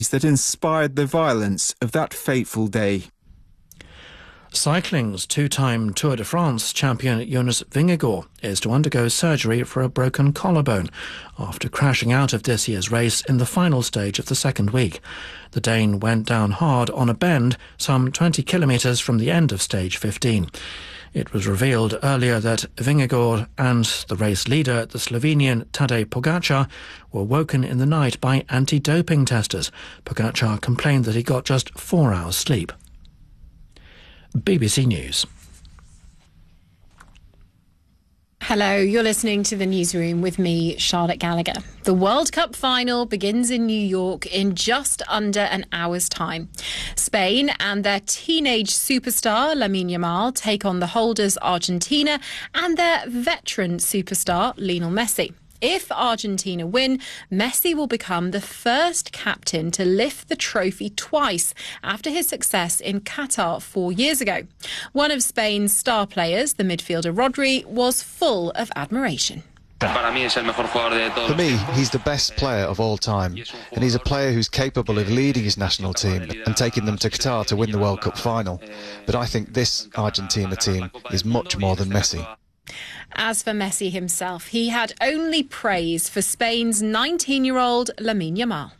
that inspired the violence of that fateful day. Cycling's two-time Tour de France champion Jonas Vingegaard is to undergo surgery for a broken collarbone after crashing out of this year's race in the final stage of the second week. The Dane went down hard on a bend some 20 kilometres from the end of stage 15. It was revealed earlier that Vingegaard and the race leader, the Slovenian Tadej Pogačar, were woken in the night by anti-doping testers. Pogačar complained that he got just 4 hours sleep. BBC News. Hello, you're listening to the Newsroom with me, Charlotte Gallagher. The World Cup final begins in New York in just under an hour's time. Spain and their teenage superstar, Lamine Yamal, take on the holders Argentina and their veteran superstar, Lionel Messi. If Argentina win, Messi will become the first captain to lift the trophy twice after his success in Qatar 4 years ago. One of Spain's star players, the midfielder Rodri, was full of admiration. For me, he's the best player of all time, and he's a player who's capable of leading his national team and taking them to Qatar to win the World Cup final. But I think this Argentina team is much more than Messi. As for Messi himself, he had only praise for Spain's 19-year-old Lamine Yamal.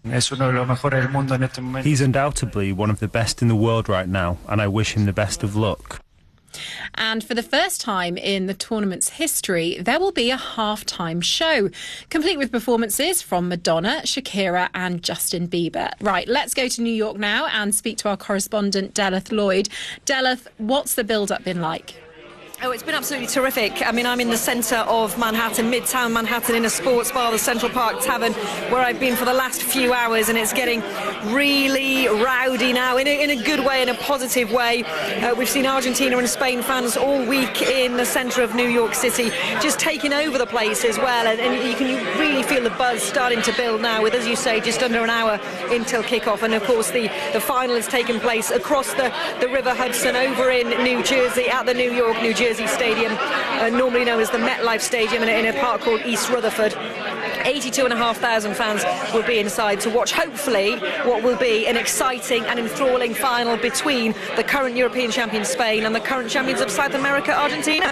He's undoubtedly one of the best in the world right now, and I wish him the best of luck. And for the first time in the tournament's history, there will be a half-time show, complete with performances from Madonna, Shakira and Justin Bieber. Right, let's go to New York now and speak to our correspondent, Delith Lloyd. Delith, what's the build-up been like? Oh, it's been absolutely terrific. I mean, I'm in the centre of Manhattan, Midtown Manhattan, in a sports bar, the Central Park Tavern, where I've been for the last few hours, and it's getting really rowdy now, in a good way, in a positive way. We've seen Argentina and Spain fans all week in the centre of New York City, just taking over the place as well, and you can really feel the buzz starting to build now, with, as you say, just under an hour until kick-off. And of course, the final has taken place across the River Hudson over in New Jersey at the New York, New Jersey Stadium, normally known as the MetLife Stadium, in a park called East Rutherford. 82,500 fans will be inside to watch, hopefully, what will be an exciting and enthralling final between the current European champions Spain and the current champions of South America, Argentina.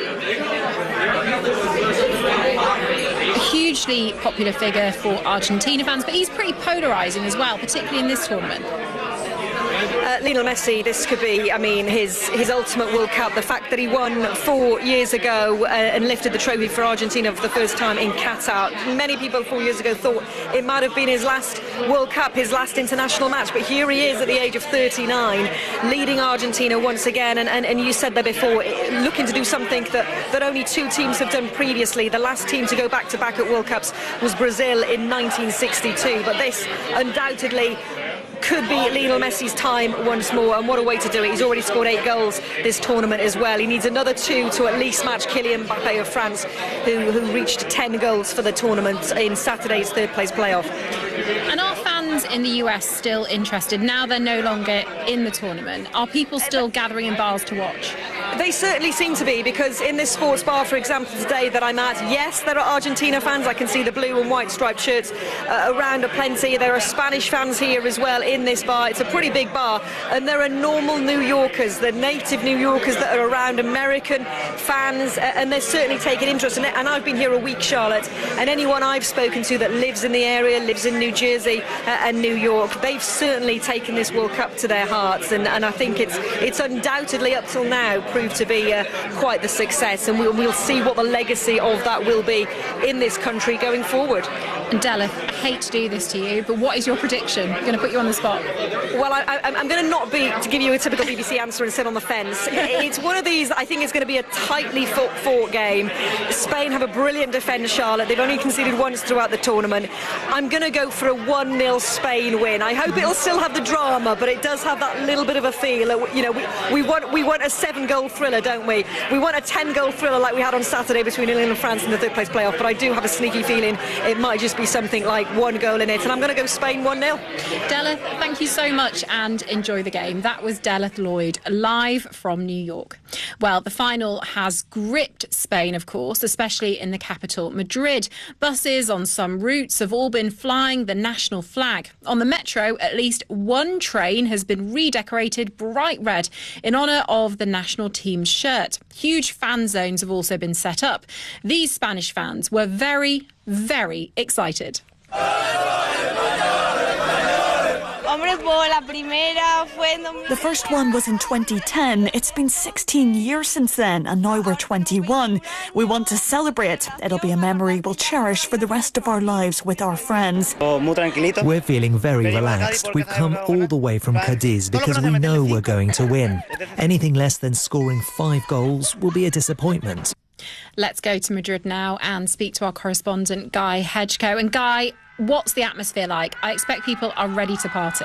A hugely popular figure for Argentina fans, but he's pretty polarising as well, particularly in this tournament. Lionel Messi, this could be, I mean, his ultimate World Cup. The fact that he won 4 years ago and lifted the trophy for Argentina for the first time in Qatar. Many people 4 years ago thought it might have been his last World Cup, his last international match. But here he is at the age of 39, leading Argentina once again. And you said there before, looking to do something that only 2 teams have done previously. The last team to go back-to-back at World Cups was Brazil in 1962. But this undoubtedly could be Lionel Messi's time once more, and what a way to do it. He's already scored 8 goals this tournament as well. He needs another 2 to at least match Kylian Mbappe of France, who reached 10 goals for the tournament in Saturday's third-place playoff. And are fans in the US still interested? Now they're no longer in the tournament, are people still gathering in bars to watch? They certainly seem to be, because in this sports bar, for example, today that I'm at, yes, there are Argentina fans. I can see the blue and white striped shirts around aplenty. There are Spanish fans here as well in this bar. It's a pretty big bar, and there are normal New Yorkers, the native New Yorkers that are around, American fans, and they're certainly taking interest in it. And I've been here a week, Charlotte, and anyone I've spoken to that lives in the area, lives in New Jersey and New York, they've certainly taken this World Cup to their hearts, and I think it's undoubtedly up till now proved to be quite the success, and we'll see what the legacy of that will be in this country going forward. And Delith, I hate to do this to you, but what is your prediction? I'm going to put you on the spot. Well, I'm going to not be to give you a typical BBC answer and sit on the fence. It's one of these, I think it's going to be a tightly fought game. Spain have a brilliant defence, Charlotte. They've only conceded once throughout the tournament. I'm going to go for a 1-0 Spain win. I hope it'll still have the drama, but it does have that little bit of a feel. You know, we want a 7-goal thriller, don't we? We want a 10-goal thriller like we had on Saturday between England and France in the third-place playoff, but I do have a sneaky feeling it might just be something like one goal in it, and I'm going to go Spain 1-0. Deleth, thank you so much and enjoy the game. That was Deleth Lloyd, live from New York. Well, the final has gripped Spain, of course, especially in the capital, Madrid. Buses on some routes have all been flying the national flag. On the metro, at least one train has been redecorated bright red in honour of the national team's shirt. Huge fan zones have also been set up. These Spanish fans were very, very excited. The first one was in 2010. It's been 16 years since then, and now we're 21. We want to celebrate. It'll be a memory we'll cherish for the rest of our lives with our friends. We're feeling very relaxed. We've come all the way from Cadiz because we know we're going to win. Anything less than scoring 5 goals will be a disappointment. Let's go to Madrid now and speak to our correspondent, Guy Hedgecoe. And Guy, what's the atmosphere like? I expect people are ready to party.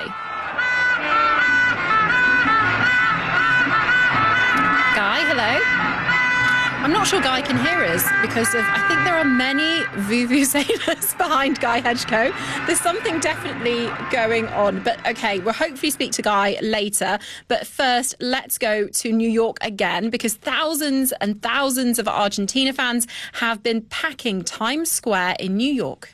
Guy, hello? I'm not sure Guy can hear us because I think there are many vuvuzelas behind Guy Hedgecoe. There's something definitely going on. But OK, we'll hopefully speak to Guy later. But first, let's go to New York again, because thousands and thousands of Argentina fans have been packing Times Square in New York.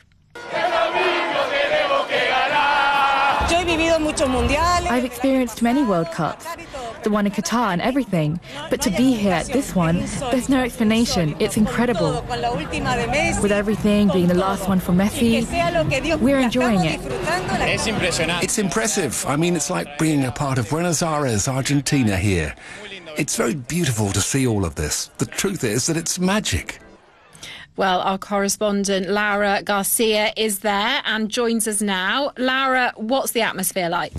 I've experienced many World Cups, the one in Qatar and everything, but to be here at this one, there's no explanation. It's incredible. With everything being the last one for Messi, we're enjoying it. It's impressive. I mean, it's like being a part of Buenos Aires, Argentina here. It's very beautiful to see all of this. The truth is that it's magic. Well, our correspondent Laura Garcia is there and joins us now. Laura, what's the atmosphere like?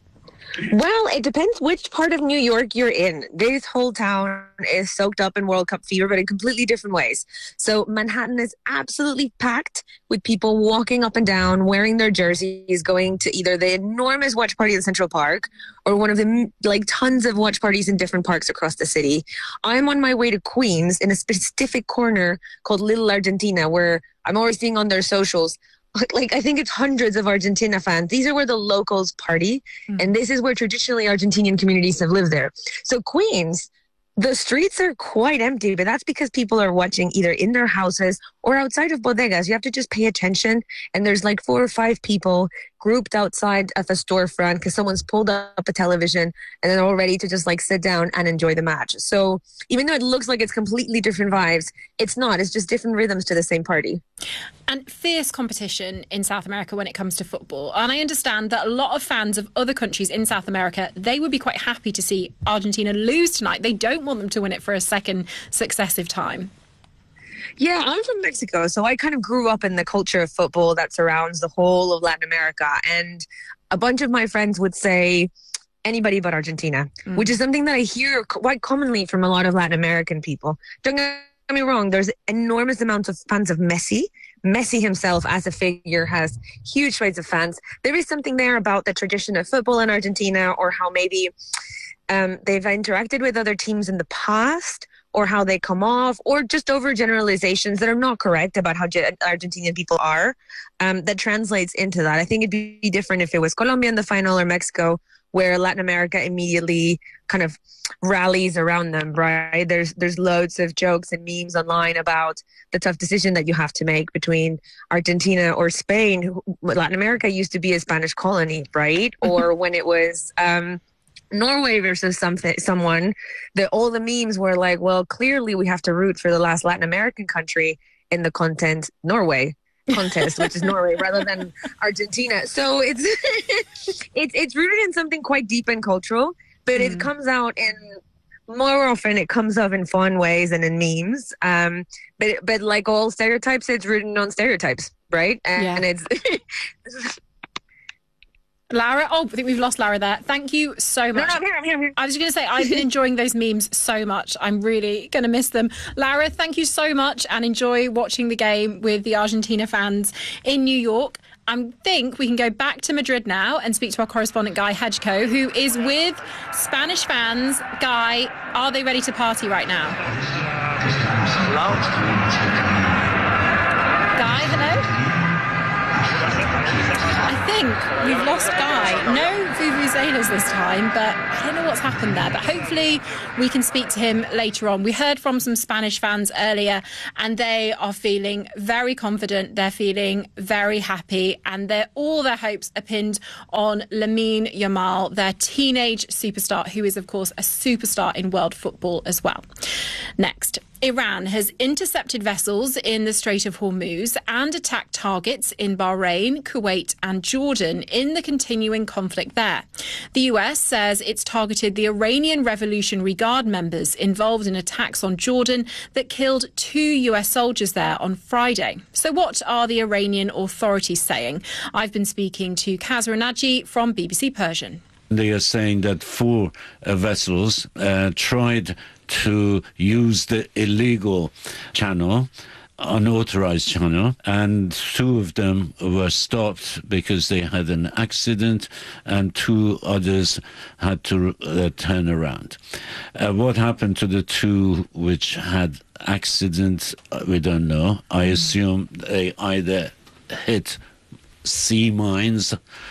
Well, it depends which part of New York you're in. This whole town is soaked up in World Cup fever, but in completely different ways. So Manhattan is absolutely packed with people walking up and down, wearing their jerseys, going to either the enormous watch party in Central Park or one of the tons of watch parties in different parks across the city. I'm on my way to Queens in a specific corner called Little Argentina, where I'm always seeing on their socials, I think it's hundreds of Argentina fans. These are where the locals party, and this is where traditionally Argentinian communities have lived there. So Queens, the streets are quite empty, but that's because people are watching either in their houses or outside of bodegas. You have to just pay attention, and there's 4 or 5 people grouped outside of a storefront because someone's pulled up a television and they're all ready to just sit down and enjoy the match. So even though it looks like it's completely different vibes, it's not. It's just different rhythms to the same party. And fierce competition in South America when it comes to football. And I understand that a lot of fans of other countries in South America, they would be quite happy to see Argentina lose tonight. They don't want them to win it for a second successive time. Yeah, I'm from Mexico, so I kind of grew up in the culture of football that surrounds the whole of Latin America. And a bunch of my friends would say anybody but Argentina, which is something that I hear quite commonly from a lot of Latin American people. Don't get me wrong, there's enormous amounts of fans of Messi. Messi himself as a figure has huge swathes of fans. There is something there about the tradition of football in Argentina, or how maybe they've interacted with other teams in the past, or how they come off, or just overgeneralizations that are not correct about how Argentinian people are, that translates into that. I think it'd be different if it was Colombia in the final or Mexico, where Latin America immediately kind of rallies around them, right? There's loads of jokes and memes online about the tough decision that you have to make between Argentina or Spain. Latin America used to be a Spanish colony, right? Or when it was Norway versus someone, all the memes were like, well, clearly we have to root for the last Latin American country in the Norway contest, which is Norway rather than Argentina. So it's rooted in something quite deep and cultural, but it comes out in more often. It comes up in fun ways and in memes. But like all stereotypes, it's rooted on stereotypes, right? And it's. Lara, I think we've lost Lara there. Thank you so much. No, I'm here. I was going to say, I've been enjoying those memes so much. I'm really going to miss them. Lara, thank you so much, and enjoy watching the game with the Argentina fans in New York. I think we can go back to Madrid now and speak to our correspondent, Guy Hedgecoe, who is with Spanish fans. Guy, are they ready to party right now? Guy, hello? think we've lost Guy. No vuvuzelas this time, but I don't know what's happened there. But hopefully we can speak to him later on. We heard from some Spanish fans earlier, and they are feeling very confident. They're feeling very happy, and all their hopes are pinned on Lamine Yamal, their teenage superstar, who is, of course, a superstar in world football as well. Next, Iran has intercepted vessels in the Strait of Hormuz and attacked targets in Bahrain, Kuwait and Jordan in the continuing conflict there. The US says it's targeted the Iranian Revolutionary Guard members involved in attacks on Jordan that killed 2 US soldiers there on Friday. So what are the Iranian authorities saying? I've been speaking to Kazra Naji from BBC Persian. They are saying that 4 vessels tried to use the illegal channel, unauthorized channel, and 2 of them were stopped because they had an accident, and 2 others had to turn around. What happened to the 2 which had accidents, we don't know. I assume they either hit sea mines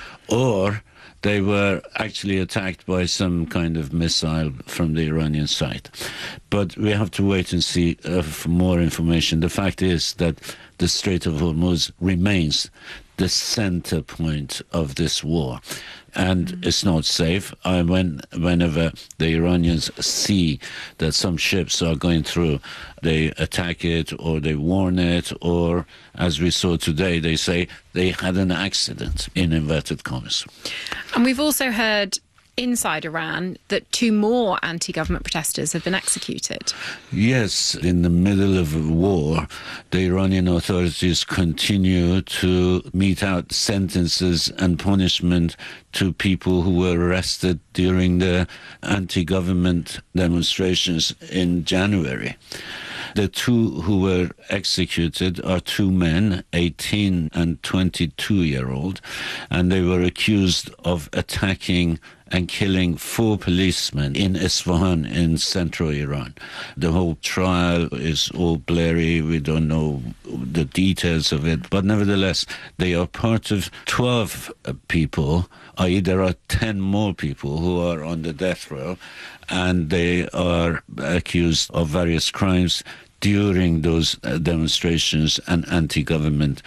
or they were actually attacked by some kind of missile from the Iranian side. But we have to wait and see for more information. The fact is that the Strait of Hormuz remains the center point of this war. And it's not safe. Whenever the Iranians see that some ships are going through, they attack it or they warn it, or, as we saw today, they say they had an accident, in inverted commas. And we've also heard inside Iran that 2 more anti-government protesters have been executed. Yes, in the middle of a war, the Iranian authorities continue to mete out sentences and punishment to people who were arrested during the anti-government demonstrations in January. The 2 who were executed are 2 men, 18 and 22-year-old, and they were accused of attacking and killing 4 policemen in Isfahan in central Iran. The whole trial is all blurry. We don't know the details of it. But nevertheless, they are part of 12 people, i.e. there are 10 more people who are on the death row, and they are accused of various crimes during those demonstrations and anti-government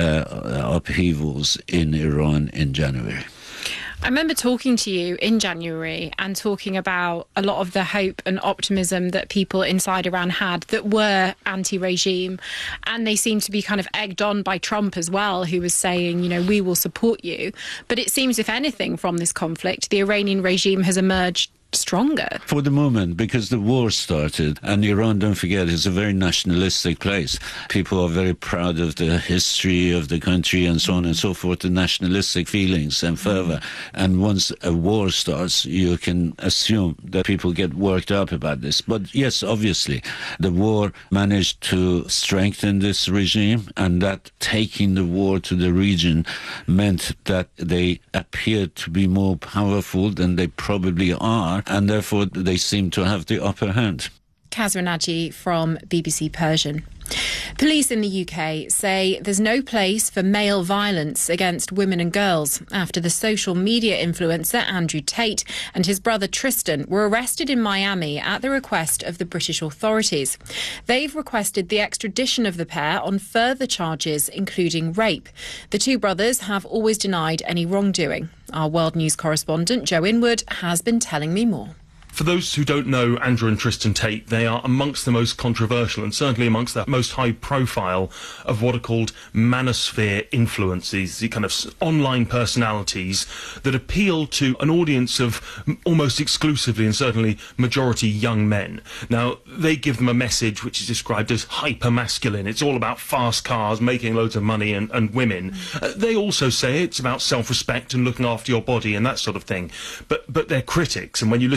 upheavals in Iran in January. I remember talking to you in January and talking about a lot of the hope and optimism that people inside Iran had that were anti-regime, and they seemed to be kind of egged on by Trump as well, who was saying, we will support you. But it seems, if anything, from this conflict, the Iranian regime has emerged stronger. For the moment, because the war started, and Iran, don't forget, is a very nationalistic place. People are very proud of the history of the country and so on and so forth, the nationalistic feelings and fervor. And once a war starts, you can assume that people get worked up about this. But yes, obviously, the war managed to strengthen this regime, and that taking the war to the region meant that they appeared to be more powerful than they probably are, and therefore they seem to have the upper hand. Kazra Naji from BBC Persian. Police in the UK say there's no place for male violence against women and girls after the social media influencer Andrew Tate and his brother Tristan were arrested in Miami at the request of the British authorities. They've requested the extradition of the pair on further charges, including rape. The 2 brothers have always denied any wrongdoing. Our World News correspondent Joe Inwood has been telling me more. For those who don't know Andrew and Tristan Tate, they are amongst the most controversial and certainly amongst the most high profile of what are called manosphere influences, the kind of online personalities that appeal to an audience of almost exclusively and certainly majority young men. Now, they give them a message which is described as hyper-masculine. It's all about fast cars, making loads of money and women. They also say it's about self-respect and looking after your body and that sort of thing. But they're critics, and when you listen to their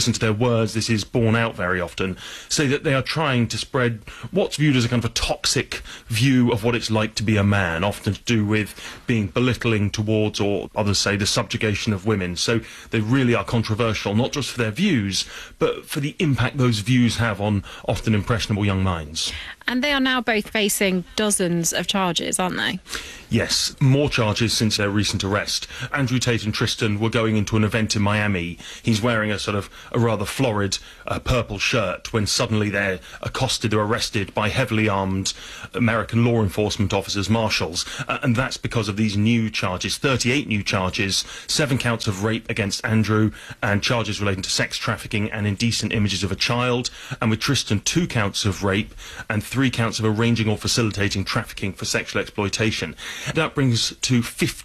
words this is borne out very often, say that they are trying to spread what's viewed as a kind of a toxic view of what it's like to be a man, often to do with being belittling towards, or others say, the subjugation of women. So they really are controversial, not just for their views, but for the impact those views have on often impressionable young minds. And they are now both facing dozens of charges, aren't they? Yes, more charges since their recent arrest. Andrew Tate and Tristan were going into an event in Miami. He's wearing a rather florid purple shirt when suddenly they're accosted or arrested by heavily armed American law enforcement officers, marshals. And that's because of these new charges, 38 new charges, 7 counts of rape against Andrew, and charges relating to sex trafficking and indecent images of a child. And with Tristan, 2 counts of rape and 3 counts of arranging or facilitating trafficking for sexual exploitation. That brings to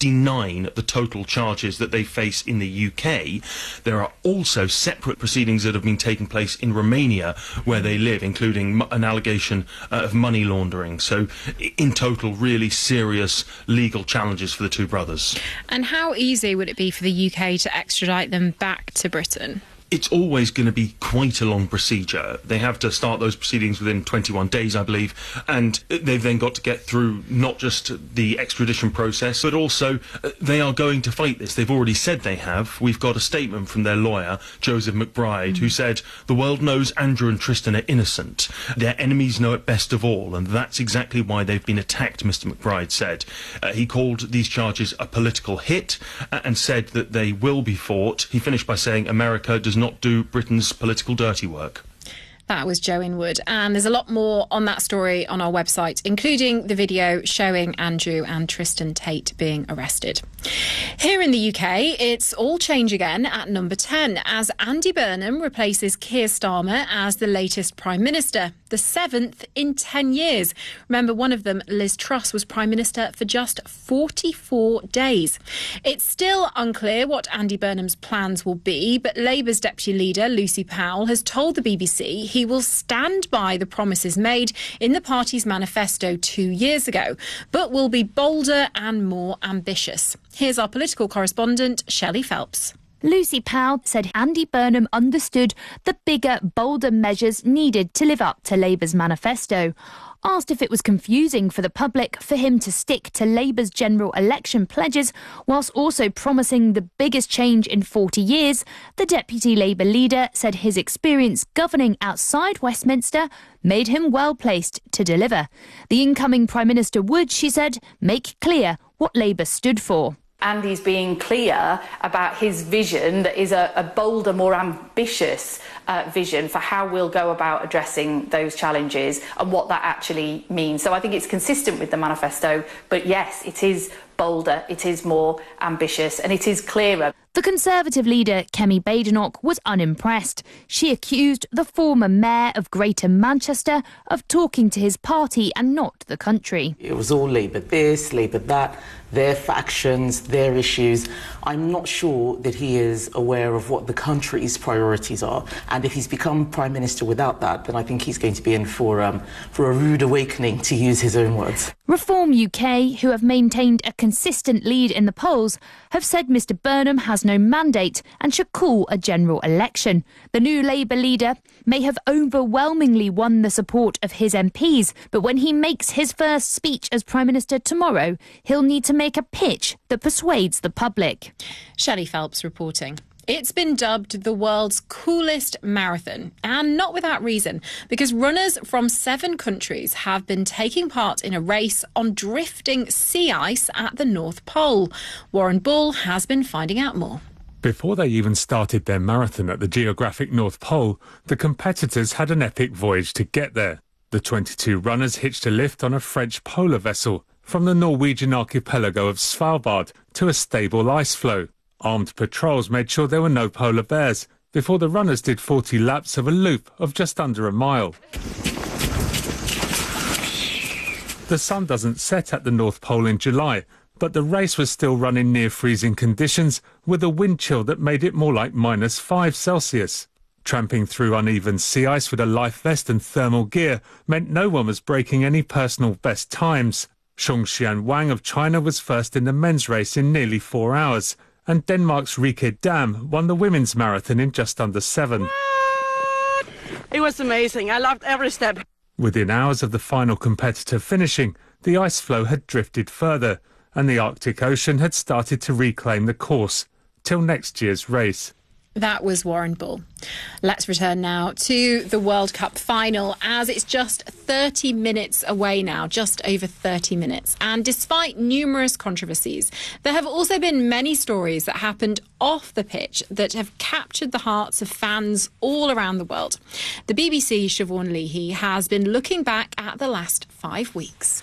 59 the total charges that they face in the UK. There are also separate proceedings that have been taking place in Romania, where they live, including an allegation of money laundering. So, in total, really serious legal challenges for the two brothers. And how easy would it be for the UK to extradite them back to Britain? It's always going to be quite a long procedure. They have to start those proceedings within 21 days, I believe, and they've then got to get through not just the extradition process, but also they are going to fight this. They've already said they have. We've got a statement from their lawyer, Joseph McBride, who said, "The world knows Andrew and Tristan are innocent. Their enemies know it best of all, and that's exactly why they've been attacked," Mr. McBride said. He called these charges a political hit and said that they will be fought. He finished by saying America does not do Britain's political dirty work. That was Joe Inwood, and there's a lot more on that story on our website, including the video showing Andrew and Tristan Tate being arrested. Here in the UK, it's all change again at number 10 as Andy Burnham replaces Keir Starmer as the latest Prime Minister, the 7th in 10 years. Remember, one of them, Liz Truss, was Prime Minister for just 44 days. It's still unclear what Andy Burnham's plans will be, but Labour's Deputy Leader, Lucy Powell, has told the BBC he will stand by the promises made in the party's manifesto 2 years ago, but will be bolder and more ambitious. Here's our political correspondent, Shelley Phelps. Lucy Powell said Andy Burnham understood the bigger, bolder measures needed to live up to Labour's manifesto. Asked if it was confusing for the public for him to stick to Labour's general election pledges whilst also promising the biggest change in 40 years, the Deputy Labour leader said his experience governing outside Westminster made him well placed to deliver. The incoming Prime Minister would, she said, make clear what Labour stood for. Andy's being clear about his vision that is a bolder, more ambitious vision for how we'll go about addressing those challenges and what that actually means. So I think it's consistent with the manifesto, but yes, it is bolder, it is more ambitious, and it is clearer. The Conservative leader, Kemi Badenoch, was unimpressed. She accused the former mayor of Greater Manchester of talking to his party and not the country. It was all Labour this, Labour that, their factions, their issues. I'm not sure that he is aware of what the country's priorities are. And if he's become Prime Minister without that, then I think he's going to be in for a rude awakening, to use his own words. Reform UK, who have maintained a consistent lead in the polls, have said Mr Burnham has no mandate and should call a general election. The new Labour leader may have overwhelmingly won the support of his MPs, but when he makes his first speech as Prime Minister tomorrow, he'll need to make a pitch that persuades the public. Shelley Phelps reporting. It's been dubbed the world's coolest marathon, and not without reason, because runners from 7 countries have been taking part in a race on drifting sea ice at the North Pole. Warren Bull has been finding out more. Before they even started their marathon at the geographic North Pole, the competitors had an epic voyage to get there. The 22 runners hitched a lift on a French polar vessel from the Norwegian archipelago of Svalbard to a stable ice floe. Armed patrols made sure there were no polar bears before the runners did 40 laps of a loop of just under a mile. The sun doesn't set at the North Pole in July, but the race was still run in near freezing conditions with a wind chill that made it more like -5 Celsius. Tramping through uneven sea ice with a life vest and thermal gear meant no one was breaking any personal best times. Xiongxian Wang of China was first in the men's race in nearly 4 hours, and Denmark's Rikke Dam won the women's marathon in just under 7. It was amazing. I loved every step. Within hours of the final competitor finishing, the ice floe had drifted further and the Arctic Ocean had started to reclaim the course till next year's race. That was Warren Bull. Let's return now to the World Cup final, as it's just 30 minutes away now, just over 30 minutes. And despite numerous controversies, there have also been many stories that happened off the pitch that have captured the hearts of fans all around the world. The BBC's Siobhan Leahy has been looking back at the last 5 weeks.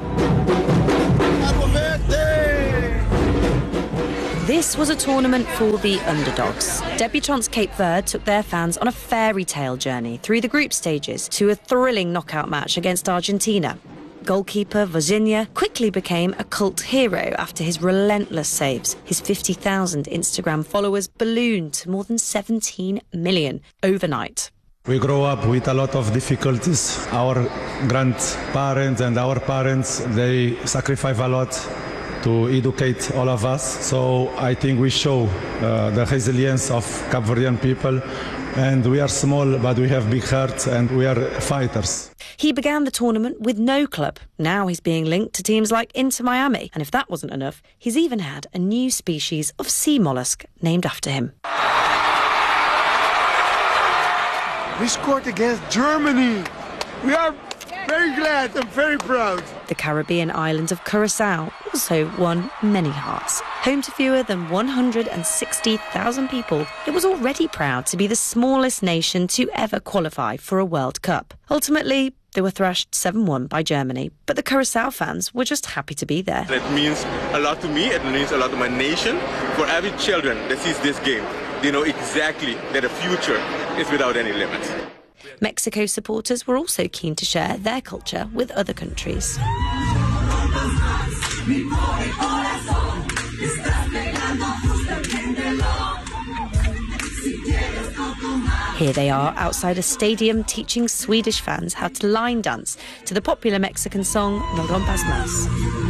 This was a tournament for the underdogs. Debutants Cape Verde took their fans on a fairy tale journey through the group stages to a thrilling knockout match against Argentina. Goalkeeper Vozinha quickly became a cult hero after his relentless saves. His 50,000 Instagram followers ballooned to more than 17 million overnight. We grow up with a lot of difficulties. Our grandparents and our parents, they sacrifice a lot to educate all of us. So I think we show the resilience of Cape Verdean people. And we are small, but we have big hearts and we are fighters. He began the tournament with no club. Now he's being linked to teams like Inter Miami. And if that wasn't enough, he's even had a new species of sea mollusk named after him. We scored against Germany. We are very glad and very proud. The Caribbean island of Curacao also won many hearts. Home to fewer than 160,000 people, it was already proud to be the smallest nation to ever qualify for a World Cup. Ultimately, they were thrashed 7-1 by Germany, but the Curacao fans were just happy to be there. It means a lot to me, it means a lot to my nation. For every children that sees this game, they know exactly that the future is without any limits. Mexico supporters were also keen to share their culture with other countries. Here they are outside a stadium teaching Swedish fans how to line dance to the popular Mexican song No Rompas Más.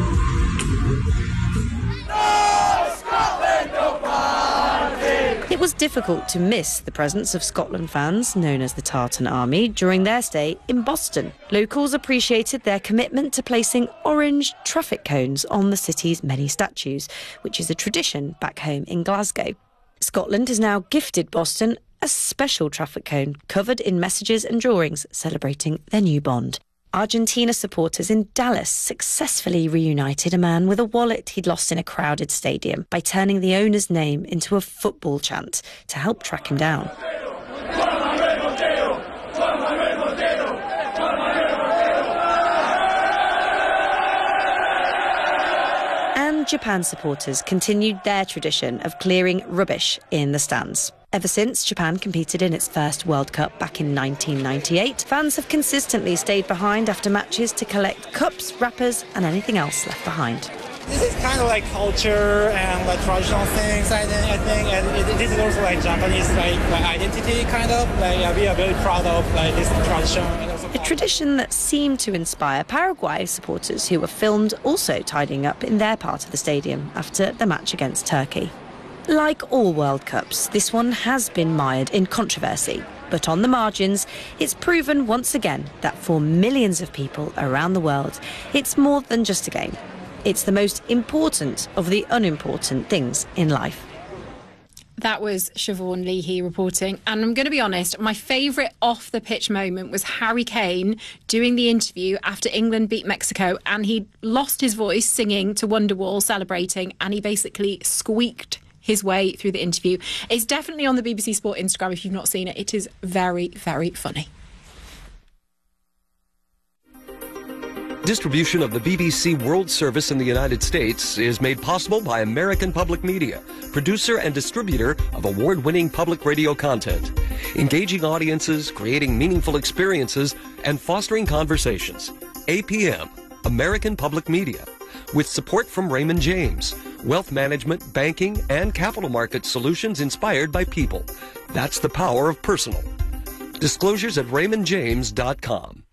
It was difficult to miss the presence of Scotland fans, known as the Tartan Army, during their stay in Boston. Locals appreciated their commitment to placing orange traffic cones on the city's many statues, which is a tradition back home in Glasgow. Scotland has now gifted Boston a special traffic cone covered in messages and drawings celebrating their new bond. Argentina supporters in Dallas successfully reunited a man with a wallet he'd lost in a crowded stadium by turning the owner's name into a football chant to help track him down. And Japan supporters continued their tradition of clearing rubbish in the stands. Ever since Japan competed in its first World Cup back in 1998, fans have consistently stayed behind after matches to collect cups, wrappers and anything else left behind. This is kind of like culture and like traditional things, I think, and this is also like Japanese like identity kind of. Like we are very proud of like this tradition. A tradition that seemed to inspire Paraguay supporters who were filmed also tidying up in their part of the stadium after the match against Turkey. Like all World Cups, this one has been mired in controversy. But on the margins, it's proven once again that for millions of people around the world, it's more than just a game. It's the most important of the unimportant things in life. That was Siobhan Leahy reporting. And I'm going to be honest, my favourite off-the-pitch moment was Harry Kane doing the interview after England beat Mexico, and he lost his voice singing to Wonderwall, celebrating, and he basically squeaked his way through the interview. It's definitely on the BBC Sport Instagram if you've not seen it. It is very, very funny. Distribution of the BBC World Service in the United States is made possible by American Public Media, producer and distributor of award-winning public radio content, engaging audiences, creating meaningful experiences, and fostering conversations. APM, American Public Media, with support from Raymond James, wealth management, banking, and capital market solutions inspired by people. That's the power of personal. Disclosures at raymondjames.com.